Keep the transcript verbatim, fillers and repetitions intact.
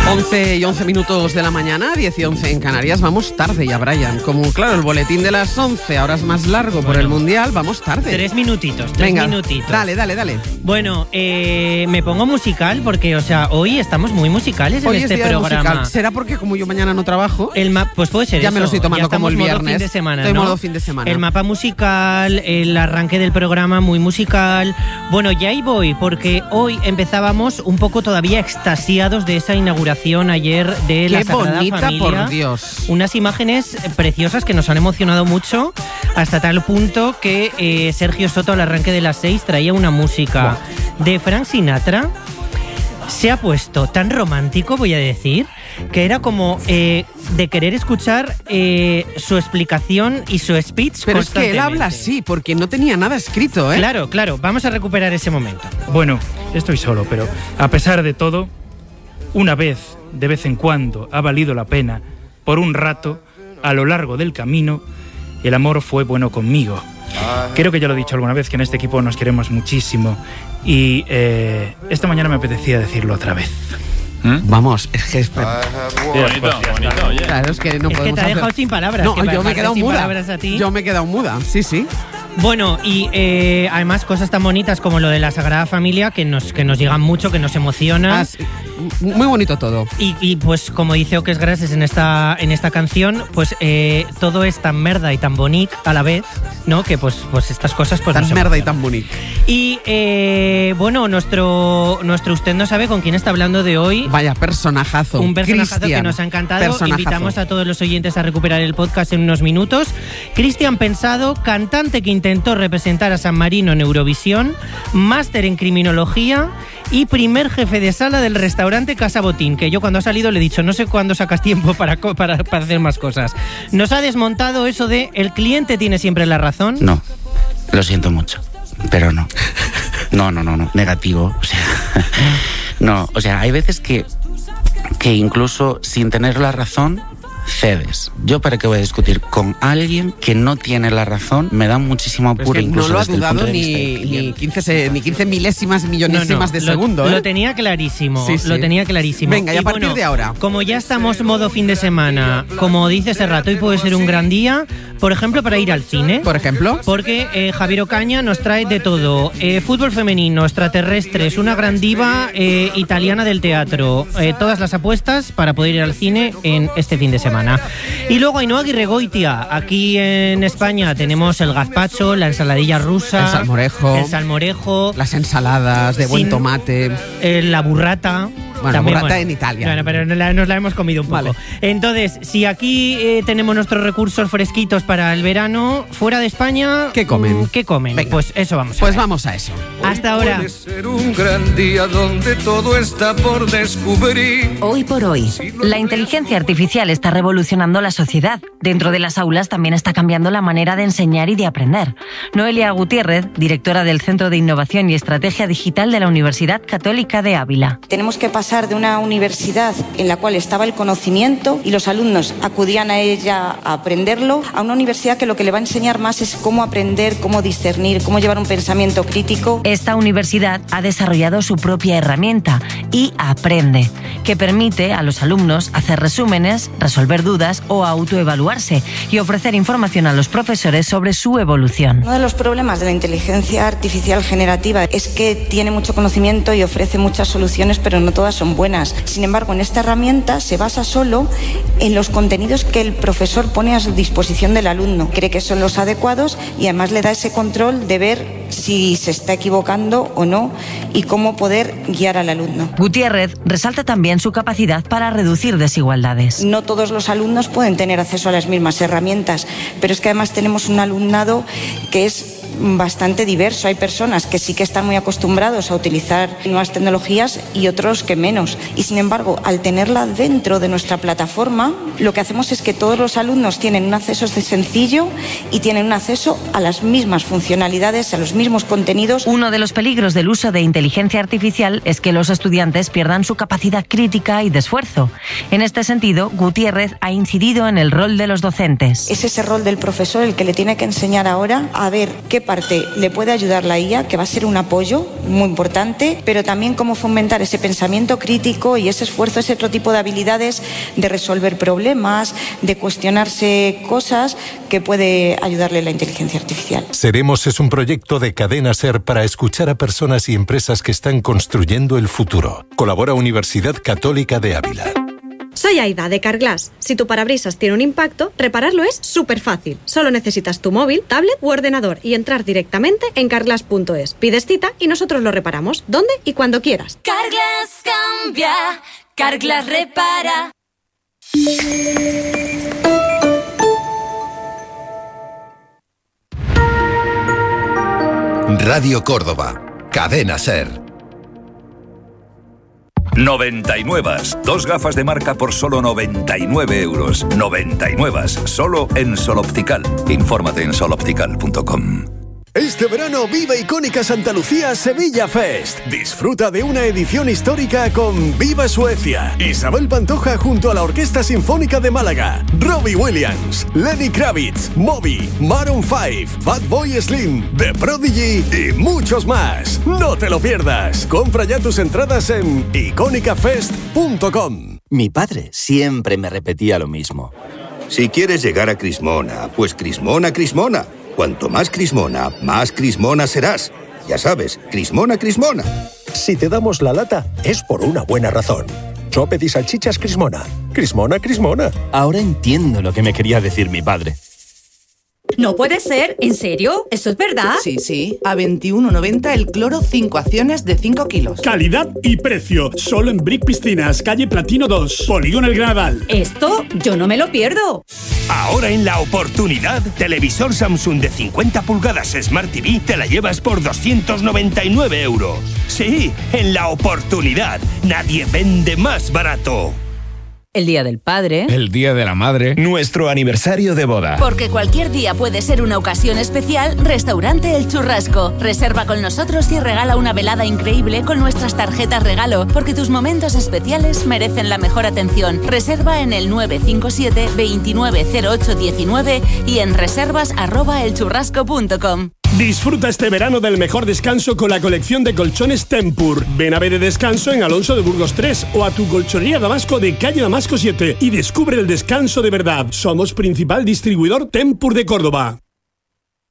once y once minutos de la mañana, diez y once en Canarias. Vamos tarde ya, Brian. Como, claro, el boletín de las once ahora es más largo por bueno, el Mundial, vamos tarde. Tres minutitos, tres Venga, minutitos. Dale, dale, dale. Bueno, eh, me pongo musical porque, o sea, hoy estamos muy musicales en Hoy este es día programa. musical. ¿Será porque como yo mañana no trabajo? El ma- pues puede ser Ya eso. me lo estoy tomando Ya como el estamos modo viernes. fin de semana, Estoy ¿no? modo fin de semana. El mapa musical, el arranque del programa muy musical. Bueno, ya ahí voy, porque hoy empezábamos un poco todavía extasiados de esa inauguración ayer de la Qué Sagrada bonita, Familia. por Dios. Unas imágenes preciosas que nos han emocionado mucho, hasta tal punto que eh, Sergio Soto al arranque de las seis traía una música wow. de Frank Sinatra. Se ha puesto tan romántico, voy a decir, que era como eh, de querer escuchar eh, su explicación y su speech. Pero es que él habla así, porque no tenía nada escrito, ¿eh? Claro, claro, vamos a recuperar ese momento. Bueno, estoy solo, pero a pesar de todo, una vez, de vez en cuando, ha valido la pena, por un rato, a lo largo del camino, el amor fue bueno conmigo. Creo que ya lo he dicho alguna vez, que en este equipo nos queremos muchísimo y eh, esta mañana me apetecía decirlo otra vez. ¿Mm? Vamos, es que es... Bonito, bonito, oye. Claro, es que no es podemos que te ha hacer... dejado sin palabras. No, que yo me he quedado muda. A ti. Yo me he quedado muda, sí, sí. Bueno, y eh, además cosas tan bonitas como lo de la Sagrada Familia que nos, que nos llegan mucho, que nos emocionan. Ah, sí. Muy bonito todo. Y, y pues como dice Oques Grases en esta, en esta canción, pues eh, todo es tan merda y tan bonic a la vez, ¿no? Que pues, pues estas cosas pues tan nos merda emocionan. y tan bonic. Y eh, bueno, nuestro, nuestro usted no sabe con quién está hablando de hoy. Vaya, personajazo. Un personajazo Cristian, que nos ha encantado. personajazo. Invitamos a todos los oyentes a recuperar el podcast en unos minutos. Cristian Pensado, cantante que intentó representar a San Marino en Eurovisión, máster en criminología y primer jefe de sala del restaurante Casa Botín, que yo cuando ha salido le he dicho, no sé cuándo sacas tiempo para, para, para hacer más cosas. Nos ha desmontado eso de el cliente tiene siempre la razón. No, lo siento mucho, pero no. No, no, no, no, negativo. O sea, no, o sea, hay veces que, que incluso sin tener la razón, cedes. Yo para qué voy a discutir con alguien que no tiene la razón, me da muchísimo apuro. Es que incluso no lo ha desde el punto dudado de ni, vista del ni, quince, ni quince milésimas millonésimas no, no, de lo, segundo, ¿eh? Lo tenía clarísimo, sí, sí. lo tenía clarísimo. Venga, y, y a partir bueno, de ahora, como ya estamos modo fin de semana, como dice Serrat, hoy puede ser un gran día, por ejemplo, para ir al cine. Por ejemplo. Porque eh, Javier Ocaña nos trae de todo. Eh, fútbol femenino, extraterrestres, una gran diva eh, italiana del teatro. Eh, todas las apuestas para poder ir al cine en este fin de semana. Y luego Ainhoa Aguirregoitia. Aquí en España tenemos el gazpacho, la ensaladilla rusa. El salmorejo. El salmorejo. Las ensaladas de buen sin, tomate. Eh, la burrata. Bueno, También, burrata bueno, en Italia. Bueno, pero nos la, nos la hemos comido un poco. Vale. Entonces, si aquí eh, tenemos nuestros recursos fresquitos para el verano, fuera de España... ¿Qué comen? ¿Qué comen? Venga. Pues eso vamos a Pues ver. vamos a eso. Hasta ahora. Puede ser un gran día donde todo está por descubrir. Hoy por hoy, la inteligencia artificial está revolucionando la sociedad. Dentro de las aulas también está cambiando la manera de enseñar y de aprender. Noelia Gutiérrez, directora del Centro de Innovación y Estrategia Digital de la Universidad Católica de Ávila. Tenemos que pasar de una universidad en la cual estaba el conocimiento y los alumnos acudían a ella a aprenderlo, a una universidad que lo que le va a enseñar más es cómo aprender, cómo discernir, cómo llevar un pensamiento crítico. Esta universidad ha desarrollado su propia herramienta, y Aprende, que permite a los alumnos hacer resúmenes, resolver dudas o autoevaluarse y ofrecer información a los profesores sobre su evolución. Uno de los problemas de la inteligencia artificial generativa es que tiene mucho conocimiento y ofrece muchas soluciones, pero no todas son buenas. Sin embargo, en esta herramienta se basa solo en los contenidos que el profesor pone a su disposición del alumno. Cree que son los adecuados y además le da ese control de ver si se está equivocando o no y cómo poder guiar al alumno. Gutiérrez resalta también su capacidad para reducir desigualdades. No todos los alumnos pueden tener acceso a las mismas herramientas, pero es que además tenemos un alumnado que es bastante diverso. Hay personas que sí que están muy acostumbrados a utilizar nuevas tecnologías y otros que menos. Y sin embargo, al tenerla dentro de nuestra plataforma, lo que hacemos es que todos los alumnos tienen un acceso sencillo y tienen un acceso a las mismas funcionalidades, a los mismos contenidos. Uno de los peligros del uso de inteligencia artificial es que los estudiantes pierdan su capacidad crítica y de esfuerzo. En este sentido, Gutiérrez ha incidido en el rol de los docentes. Es ese rol del profesor el que le tiene que enseñar ahora a ver qué parte le puede ayudar la I A, que va a ser un apoyo muy importante, pero también cómo fomentar ese pensamiento crítico y ese esfuerzo, ese otro tipo de habilidades de resolver problemas, de cuestionarse cosas que puede ayudarle la inteligencia artificial. Seremos es un proyecto de Cadena SER para escuchar a personas y empresas que están construyendo el futuro. Colabora Universidad Católica de Ávila. Soy Aida, de Carglass. Si tu parabrisas tiene un impacto, repararlo es súper fácil. Solo necesitas tu móvil, tablet u ordenador y entrar directamente en carglass punto es. Pides cita y nosotros lo reparamos, donde y cuando quieras. Carglass cambia, Carglass repara. Radio Córdoba, Cadena SER. noventa y nueve. Dos gafas de marca por solo noventa y nueve euros. noventa y nueve. Solo en Sol Optical. Infórmate en sol optical punto com. Este verano vive Icónica Santa Lucía Sevilla Fest. Disfruta de una edición histórica con Viva Suecia, Isabel Pantoja junto a la Orquesta Sinfónica de Málaga, Robbie Williams, Lenny Kravitz, Moby, Maroon cinco, Fatboy Slim, The Prodigy y muchos más. No te lo pierdas. Compra ya tus entradas en icónica fest punto com. Mi padre siempre me repetía lo mismo. Si quieres llegar a Crismona, pues Crismona, Crismona. Cuanto más Crismona, más Crismona serás. Ya sabes, Crismona, Crismona. Si te damos la lata, es por una buena razón. Sopes y salchichas Crismona. Crismona, Crismona. Ahora entiendo lo que me quería decir mi padre. No puede ser, ¿en serio? ¿Eso es verdad? Sí, sí, a veintiuno noventa el cloro cinco acciones de cinco kilos. Calidad y precio, solo en Brick Piscinas, calle Platino dos, Polígono El Granadal. Esto yo no me lo pierdo. Ahora en La Oportunidad, televisor Samsung de cincuenta pulgadas Smart T V te la llevas por doscientos noventa y nueve euros. Sí, en La Oportunidad, nadie vende más barato. El Día del Padre. El Día de la Madre. Nuestro aniversario de boda. Porque cualquier día puede ser una ocasión especial, Restaurante El Churrasco. Reserva con nosotros y regala una velada increíble con nuestras tarjetas regalo, porque tus momentos especiales merecen la mejor atención. Reserva en el nueve cinco siete, veintinueve cero ocho diecinueve y en reservas arroba elchurrasco punto com. Disfruta este verano del mejor descanso con la colección de colchones Tempur. Ven a ver el descanso en Alonso de Burgos tres o a tu colchonería Damasco de calle Damasco siete y descubre el descanso de verdad. Somos principal distribuidor Tempur de Córdoba.